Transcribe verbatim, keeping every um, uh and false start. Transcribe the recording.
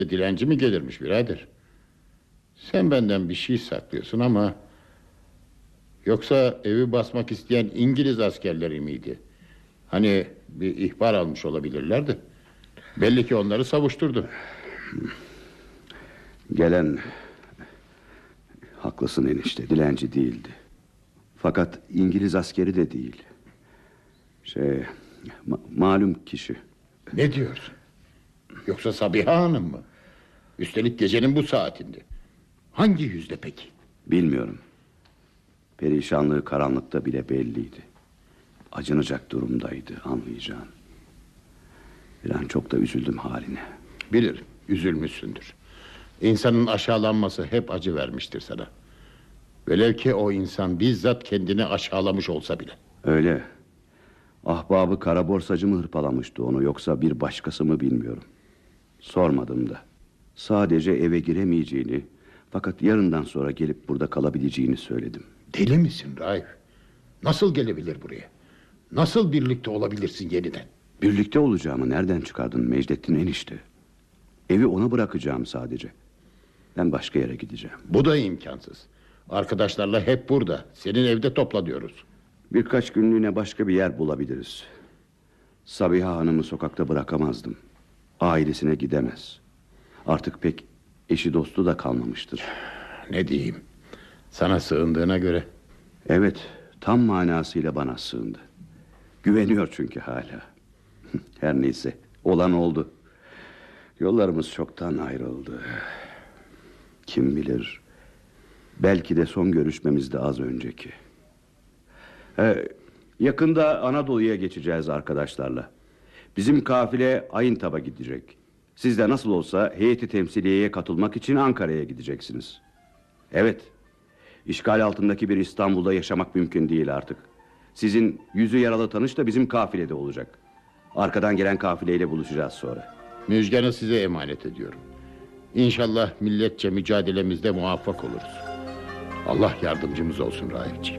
Dilenci mi gelirmiş birader? Sen benden bir şey saklıyorsun ama... Yoksa evi basmak isteyen İngiliz askerleri miydi? Hani bir ihbar almış olabilirlerdi. Belli ki onları savuşturdu. Gelen... Haklısın enişte, dilenci değildi. Fakat İngiliz askeri de değil. Şey... Ma malum kişi. Ne diyorsun? Yoksa Sabiha Hanım mı? Üstelik gecenin bu saatinde. Hangi yüzde peki? Bilmiyorum. Perişanlığı karanlıkta bile belliydi. Acınacak durumdaydı, anlayacağın. Bir an çok da üzüldüm haline. Bilirim, üzülmüşsündür. İnsanın aşağılanması hep acı vermiştir sana. Velev ki o insan bizzat kendini aşağılamış olsa bile. Öyle. Ahbabı kara borsacı mı hırpalamıştı onu, yoksa bir başkası mı bilmiyorum. Sormadım da. Sadece eve giremeyeceğini, fakat yarından sonra gelip burada kalabileceğini söyledim. Deli misin Raif? Nasıl gelebilir buraya? Nasıl birlikte olabilirsin yeniden? Birlikte olacağımı nereden çıkardın Mecdettin enişte? Evi ona bırakacağım sadece. Ben başka yere gideceğim. Bu da imkansız. Arkadaşlarla hep burada. Senin evde toplanıyoruz. Birkaç günlüğüne başka bir yer bulabiliriz. Sabiha Hanım'ı sokakta bırakamazdım. Ailesine gidemez. Artık pek eşi dostu da kalmamıştır. Ne diyeyim? Sana sığındığına göre. Evet, tam manasıyla bana sığındı. Güveniyor çünkü hala. Her neyse, olan oldu. Yollarımız çoktan ayrıldı. Kim bilir, belki de son görüşmemiz de az önceki. Ee, yakında Anadolu'ya geçeceğiz arkadaşlarla. Bizim kafile Ayıntab'a gidecek. Siz de nasıl olsa heyeti temsiliyeye katılmak için Ankara'ya gideceksiniz. Evet, işgal altındaki bir İstanbul'da yaşamak mümkün değil artık. Sizin yüzü yaralı tanış da bizim kafilede olacak. Arkadan gelen kafileyle buluşacağız sonra. Müjgan'ı size emanet ediyorum. İnşallah milletçe mücadelemizde muvaffak oluruz. Allah yardımcımız olsun Raifciğim.